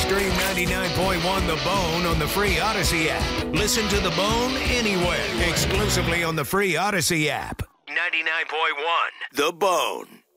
Stream 99.1 The Bone on the free Odyssey app. Listen to The Bone anywhere, exclusively on the free Odyssey app. 99.1 The Bone.